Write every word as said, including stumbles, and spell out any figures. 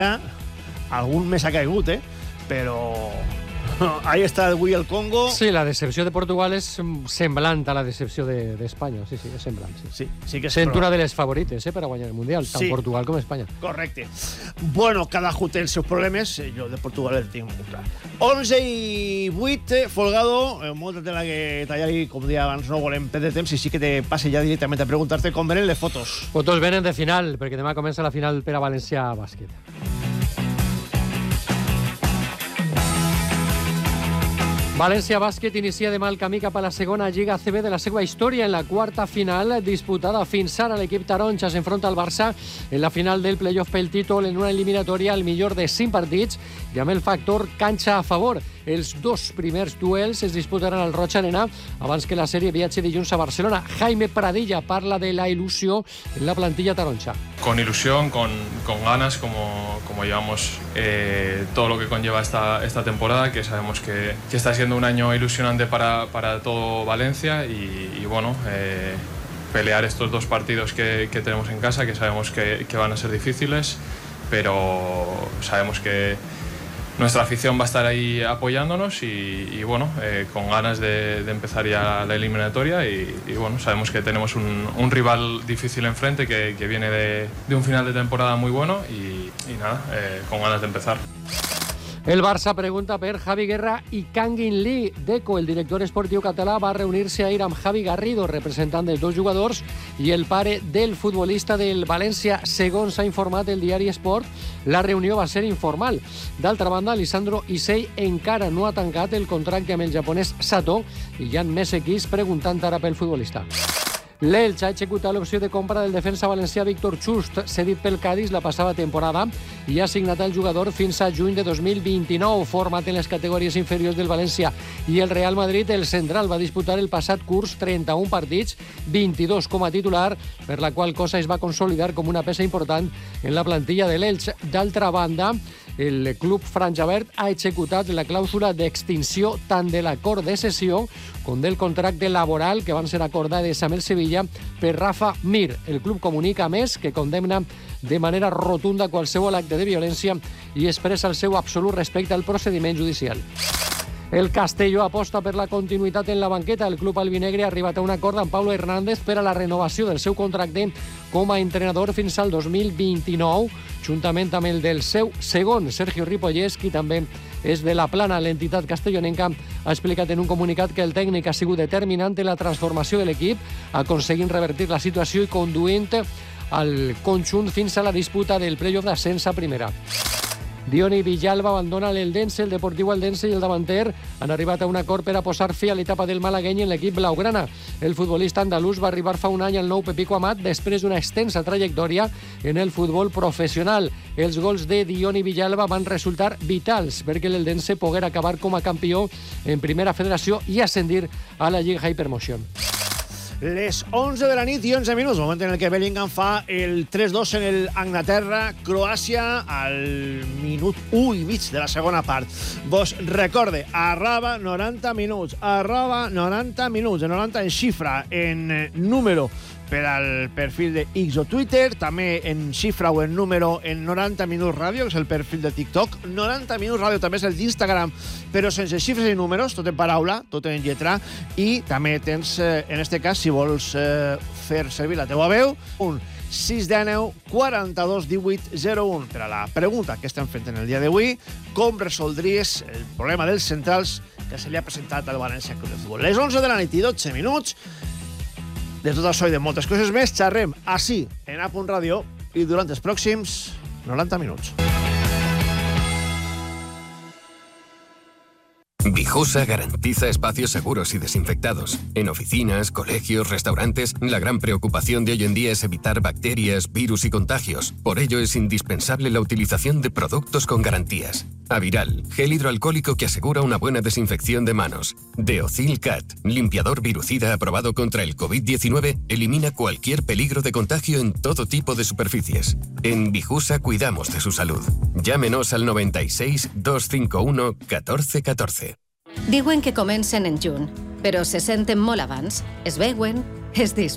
algun més ha caigut, eh? Però ahí està avui el Congo. Sí, la decepció de Portugal és semblant a la decepció d'Espanya. De, sí, sí, és semblant. Sí, sí, sí que és sent una de les favorites eh, per a guanyar el Mundial, tant sí. Portugal com Espanya. Correcte. Bueno, cada un té els seus problemes. Jo de Portugal el tinc molt clar. onze i vuit, Folgado, molta tela que tallar i, com dia abans, no volem perdre temps, i sí que te passe ja directament a preguntar-te com venen les fotos. Fotos venen de final, perquè demà comença la final per a València Bàsquet. València Bàsquet inicia demà el camí cap a la segona Lliga A C B de la seva història. En la quarta final disputada fins ara, l'equip taronja s'enfronta al Barça en la final del playoff pel títol en una eliminatòria al millor de cinc partits i amb el factor canxa a favor. Els dos primers duels es disputaran al Roig Arena abans que la sèrie viatge dilluns a Barcelona. Jaime Pradilla parla de la ilusió en la plantilla taronja. Con ilusión, con, con ganas, como, como llevamos eh, todo lo que conlleva esta, esta temporada, que sabemos que, que está siendo un año ilusionante para, para todo Valencia y, y bueno, eh, pelear estos dos partidos que, que tenemos en casa, que sabemos que, que van a ser difíciles, pero sabemos que nuestra afición va a estar ahí apoyándonos y, y bueno, eh, con ganas de, de empezar ya la eliminatoria y, y bueno, sabemos que tenemos un, un rival difícil enfrente que, que viene de, de un final de temporada muy bueno y, y nada, eh, con ganas de empezar. El Barça pregunta per Javi Guerra i Kangin Lee. Deco, el director esportiu català, va reunir-se ahir amb Javi Garrido, representant dels dos jugadors, i el pare del futbolista del València. Segons s'ha informat el diari Esport, la reunió va ser informal. D'altra banda, Lisandro Isei encara no ha tancat el contracte amb el japonès Sato i hi ha més equips preguntant ara pel futbolista. L'Elx ha executat l'opció de compra del defensa valencià Víctor Chust, cedit pel Cádiz la passada temporada, i ha signat el jugador fins a juny de dos mil vint-i-nou. Format en les categories inferiors del València i el Real Madrid, el central va disputar el passat curs trenta-un partits, vint-i-dos com a titular, per la qual cosa es va consolidar com una peça important en la plantilla de l'Elx. D'altra banda, el club franjaverd ha executat la clàusula d'extinció tant de l'acord de cessió com del contracte laboral que van ser acordades amb el Sevilla per Rafa Mir. El club comunica, a més, que condemna de manera rotunda qualsevol acte de violència i expressa el seu absolut respecte al procediment judicial. El Castelló aposta per la continuïtat en la banqueta. El club albinegre ha arribat a un acord amb Pablo Hernández per a la renovació del seu contracte com a entrenador fins al dos mil vint-i-nou, juntament amb el del seu segon, Sergio Ripollès, qui també és de la Plana. L'entitat castellonenca ha explicat en un comunicat que el tècnic ha sigut determinant en la transformació de l'equip, aconseguint revertir la situació i conduint al conjunt fins a la disputa del playoff d'ascens a primera. Dioni Villalba abandona l'Eldense, el Deportiu Eldense i el davanter han arribat a un acord per a posar fi a l'etapa del malagueny en l'equip blaugrana. El futbolista andalús va arribar fa un any al nou Pepico Amat després d'una extensa trajectòria en el futbol professional. Els gols de Dioni Villalba van resultar vitals perquè l'Eldense poguera acabar com a campió en primera federació i ascendir a la Lliga Hypermotion. Les onze de la nit i onze minuts, moment en el que Bellingham fa el tres dos en el Anglaterra-Croàcia al minut u i mig de la segona part. Vos recorde, arroba noranta minuts, arroba noranta minuts, de noranta en xifra, en número per al perfil de X o Twitter, també en xifra o en número en noranta minuts ràdio, que és el perfil de TikTok. noranta minuts ràdio també és el d'Instagram, però sense xifres i números, tot en paraula, tot en lletra, i també tens, en este cas, si vols eh, fer servir la teua veu, un sis cents dinou quaranta-dos divuit zero u per a la pregunta que estem fent en el dia d'avui: com resoldries el problema dels centrals que se li ha presentat al València Club de Futbol? Les onze de la nit i dotze minuts. De tot això i de moltes coses més xerrem així en A Punt Ràdio i durant els pròxims noranta minuts. Vijosa garantiza espacios seguros y desinfectados. En oficinas, colegios, restaurantes, la gran preocupación de hoy en día es evitar bacterias, virus y contagios. Por ello es indispensable la utilización de productos con garantías. Aviral, gel hidroalcohólico que asegura una buena desinfección de manos. Deocil Cat, limpiador virucida aprobado contra el covid diecinueve, elimina cualquier peligro de contagio en todo tipo de superficies. En Vijusa cuidamos de su salud. Llámenos al noventa y seis, dos cinco uno, catorce catorce. Diuen que comencen en juny, però se senten molt abans. Es veuen, es disfruten.